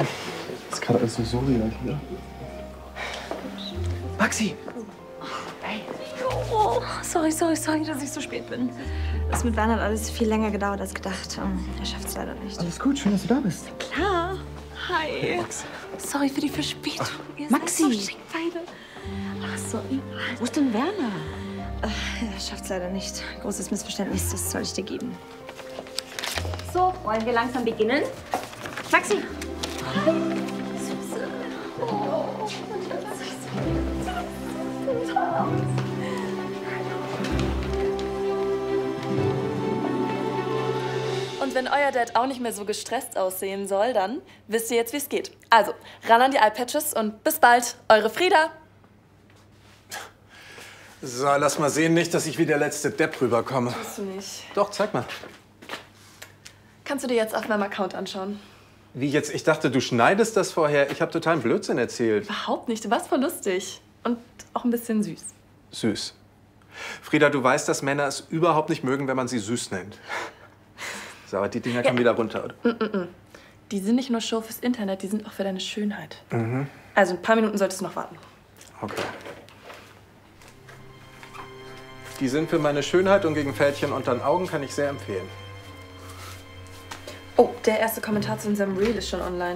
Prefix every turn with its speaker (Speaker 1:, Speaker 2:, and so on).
Speaker 1: Das ist gerade alles so surreal hier. Maxi!
Speaker 2: Oh, sorry, dass ich so spät bin. Das mit Werner hat alles viel länger gedauert als gedacht. Er schafft es leider nicht.
Speaker 1: Alles gut, schön, dass du da bist.
Speaker 2: Klar. Hi.
Speaker 1: Hey, Max.
Speaker 2: Sorry für die Verspätung. Ihr
Speaker 3: Maxi.
Speaker 2: seid so schick beide. Ach so.
Speaker 3: Wo ist denn Werner?
Speaker 2: Er schafft es leider nicht. Großes Missverständnis, das soll ich dir geben. So, wollen wir langsam beginnen? Maxi. Hi. Süße. Oh.
Speaker 4: Und wenn euer Dad auch nicht mehr so gestresst aussehen soll, dann wisst ihr jetzt, wie es geht. Also, ran an die Eyepatches und bis bald, eure Frieda.
Speaker 5: So, lass mal sehen, nicht, dass ich wie der letzte Depp rüberkomme.
Speaker 4: Tust du nicht.
Speaker 5: Doch, zeig mal.
Speaker 4: Kannst du dir jetzt auf meinem Account anschauen?
Speaker 5: Wie jetzt? Ich dachte, du schneidest das vorher. Ich habe totalen Blödsinn erzählt.
Speaker 4: Überhaupt nicht, du warst voll lustig. Und auch ein bisschen süß.
Speaker 5: Süß. Frieda, du weißt, dass Männer es überhaupt nicht mögen, wenn man sie süß nennt. So, aber die Dinger kommen wieder runter, oder?
Speaker 4: Die sind nicht nur Show fürs Internet, die sind auch für deine Schönheit. Also ein paar Minuten solltest du noch warten.
Speaker 5: Okay. Die sind für meine Schönheit und gegen Fältchen unter den Augen kann ich sehr empfehlen.
Speaker 4: Oh, der erste Kommentar zu unserem Reel ist schon online.